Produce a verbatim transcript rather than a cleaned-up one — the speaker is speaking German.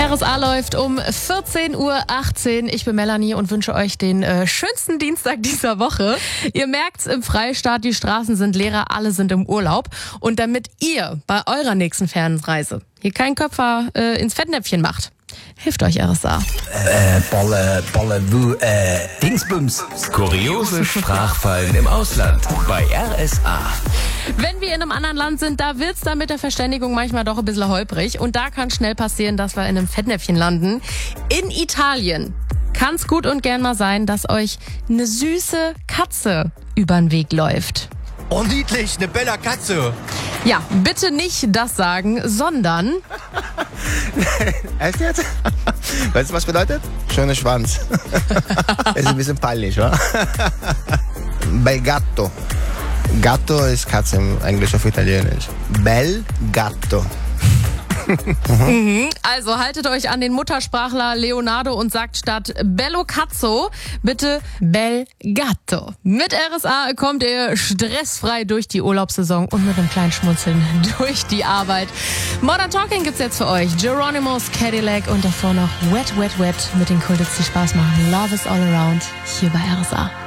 R S A läuft um vierzehn Uhr achtzehn. Ich bin Melanie und wünsche euch den äh, schönsten Dienstag dieser Woche. Ihr merkt's im Freistaat, die Straßen sind leerer, alle sind im Urlaub. Und damit ihr bei eurer nächsten Fernreise hier keinen Köpfer äh, ins Fettnäpfchen macht, hilft euch R S A. Äh, Balle, Balle, Wu, äh, Dingsbums. Kuriose Sprachfallen im Ausland bei R S A. Wenn wir in einem anderen Land sind, da wird's dann mit der Verständigung manchmal doch ein bisschen holprig. Und da kann schnell passieren, dass wir in einem Fettnäpfchen landen. In Italien kann's gut und gern mal sein, dass euch eine süße Katze übern Weg läuft. Oh, niedlich, eine bella Katze. Ja, bitte nicht das sagen, sondern... Echt jetzt? Weißt du, was bedeutet? Schöner Schwanz. Ist ein bisschen peinlich, wa? Bel gatto. Gatto ist Katze im Englisch auf Italienisch. Bel gatto. Mhm. Also haltet euch an den Muttersprachler Leonardo und sagt statt Bello Cazzo bitte Bel Gatto. Mit R S A kommt ihr stressfrei durch die Urlaubssaison und mit einem kleinen Schmunzeln durch die Arbeit. Modern Talking gibt's jetzt für euch. Geronimo's Cadillac und davor noch Wet, Wet, Wet mit den Cool Hits, die Spaß machen. Love is all around hier bei R S A.